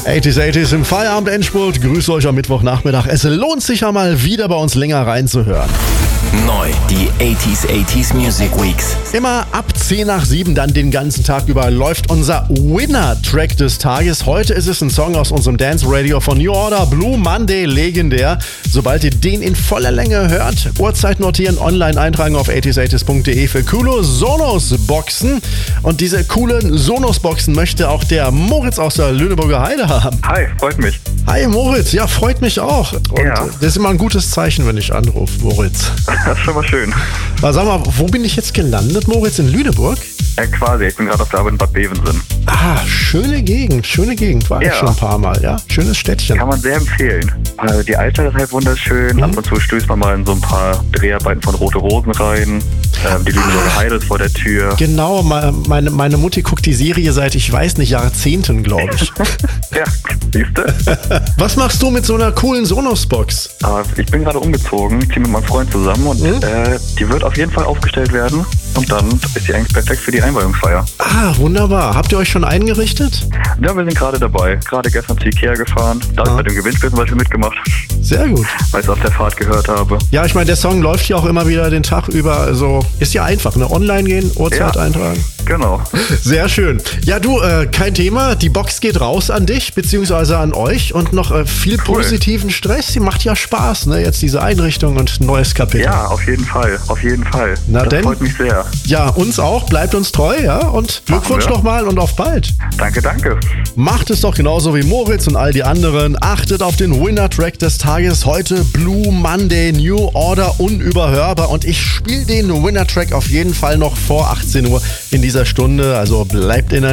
80s im Feierabend-Endspurt. Grüße euch am Mittwochnachmittag. Es lohnt sich ja mal wieder bei uns länger reinzuhören. Neu, die 80s Music Weeks. Immer ab 10 nach 7, dann den ganzen Tag über, läuft unser Winner-Track des Tages. Heute ist es ein Song aus unserem Dance Radio von New Order, Blue Monday, legendär. Sobald ihr den in voller Länge hört, Uhrzeit notieren, online eintragen auf 80s80s.de für coole Sonos-Boxen. Und diese coolen Sonos-Boxen möchte auch der Moritz aus der Lüneburger Heide haben. Hi, freut mich. Hi Moritz, ja, freut mich auch. Und Ja. das ist immer ein gutes Zeichen, wenn ich anrufe, Moritz. Das ist schon mal schön. Sag mal, wo bin ich jetzt gelandet, Moritz? In Lüneburg? Quasi, ich bin gerade auf der Arbeit in Bad Bevensen. Ah, schöne Gegend. War ich Ja. schon ein paar Mal, ja? Schönes Städtchen. Kann man sehr empfehlen. Die Altstadt ist halt wunderschön. Ab und zu stößt man mal in so ein paar Dreharbeiten von Rote Rosen rein. Die Lüneburger Heide ist vor der Tür. Genau, meine Mutti guckt die Serie seit, ich weiß nicht, Jahrzehnten, glaube ich. Ja, siehst du? Was machst du mit so einer coolen Sonos-Box? Ich bin gerade umgezogen, ich ziehe mit meinem Freund zusammen und die wird auf jeden Fall aufgestellt werden. Und dann ist sie eigentlich perfekt für die Einweihungsfeier. Ah, wunderbar. Habt ihr euch schon eingerichtet? Ja, wir sind gerade dabei. Gerade gestern zu Ikea gefahren. Da habe ich bei dem Gewinnspiel zum Beispiel mitgemacht, Sehr gut. weil ich es auf der Fahrt gehört habe. Ja, ich meine, der Song läuft ja auch immer wieder den Tag über. Also ist ja einfach, ne? Online gehen, Uhrzeit Ja. eintragen. Genau. Sehr schön. Ja, du, kein Thema. Die Box geht raus an dich, beziehungsweise an euch. Und noch viel positiven Stress. Die macht ja Spaß, ne? Jetzt diese Einrichtung und neues Kapitel. Ja, auf jeden Fall. Auf jeden Fall. Na das denn? freut mich sehr. Ja, uns auch. Bleibt uns treu, ja? Und Glückwunsch Machen wir. nochmal und auf bald. Danke, danke. Macht es doch genauso wie Moritz und all die anderen. Achtet auf den Winner-Track des Tages. Heute Blue Monday, New Order, unüberhörbar. Und ich spiele den Winner-Track auf jeden Fall noch vor 18 Uhr in dieser Stunde. Also bleibt in der